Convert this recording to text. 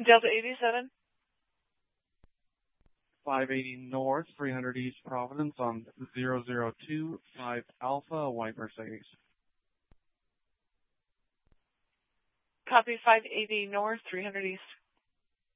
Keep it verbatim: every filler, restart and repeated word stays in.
Delta eighty-seven. five eighty North, three hundred East Providence on zero zero two five Alpha, white Mercedes. Copy five eighty North, three hundred East.